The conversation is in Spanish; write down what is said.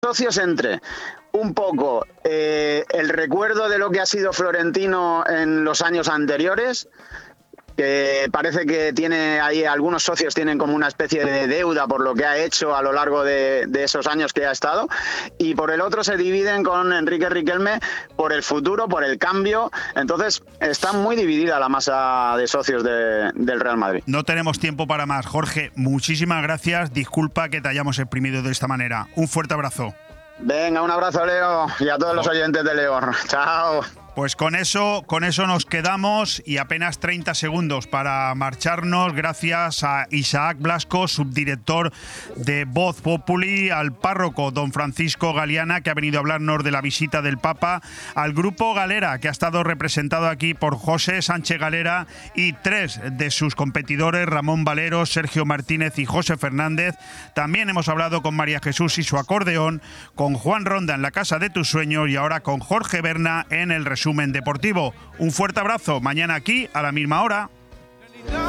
socios entre un poco el recuerdo de lo que ha sido Florentino en los años anteriores, que parece que tiene ahí, algunos socios tienen como una especie de deuda por lo que ha hecho a lo largo de esos años que ha estado, y por el otro se dividen con Enrique Riquelme por el futuro, por el cambio. Entonces está muy dividida la masa de socios del Real Madrid. No tenemos tiempo para más. Jorge, muchísimas gracias. Disculpa que te hayamos exprimido de esta manera. Un fuerte abrazo. Venga, un abrazo, Leo, y a todos los oyentes de León. Chao. Pues con eso nos quedamos, y apenas 30 segundos para marcharnos. Gracias a Isaac Blasco, subdirector de Voz Populi, al párroco don Francisco Galeana, que ha venido a hablarnos de la visita del Papa, al grupo Galera, que ha estado representado aquí por José Sánchez Galera y 3 de sus competidores, Ramón Valero, Sergio Martínez y José Fernández. También hemos hablado con María Jesús y su acordeón, con Juan Ronda en la Casa de tus Sueños y ahora con Jorge Berna en el resumen deportivo. Un fuerte abrazo, mañana aquí a la misma hora.